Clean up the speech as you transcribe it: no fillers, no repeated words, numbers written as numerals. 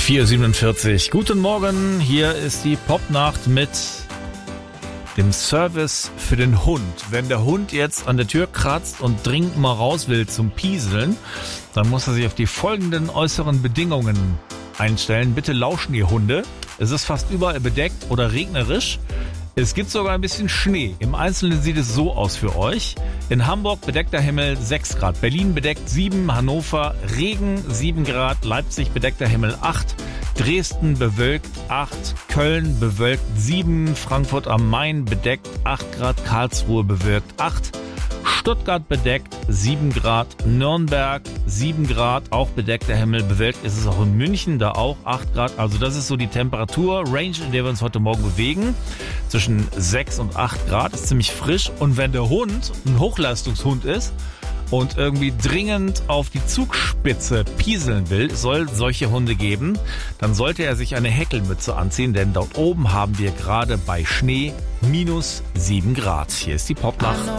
4:47. Guten Morgen, hier ist die Popnacht mit dem Service für den Hund. Wenn der Hund jetzt an der Tür kratzt und dringend mal raus will zum Pieseln, dann muss er sich auf die folgenden äußeren Bedingungen einstellen. Bitte lauschen die Hunde. Es ist fast überall bedeckt oder regnerisch. Es gibt sogar ein bisschen Schnee. Im Einzelnen sieht es so aus für euch. In Hamburg bedeckter Himmel 6 Grad, Berlin bedeckt 7, Hannover Regen 7 Grad, Leipzig bedeckter Himmel 8, Dresden bewölkt 8, Köln bewölkt 7, Frankfurt am Main bedeckt 8 Grad, Karlsruhe bewölkt 8, Stuttgart bedeckt 7 Grad, Nürnberg 7 Grad, auch bedeckter Himmel, bewölkt ist es auch in München, da auch 8 Grad. Also das ist so die Temperatur-Range, in der wir uns heute Morgen bewegen. Zwischen 6 und 8 Grad, ist ziemlich frisch. Und wenn der Hund ein Hochleistungshund ist und irgendwie dringend auf die Zugspitze pieseln will, soll solche Hunde geben, dann sollte er sich eine Häkelmütze anziehen, denn dort oben haben wir gerade bei Schnee -7 Grad. Hier ist die Popnacht.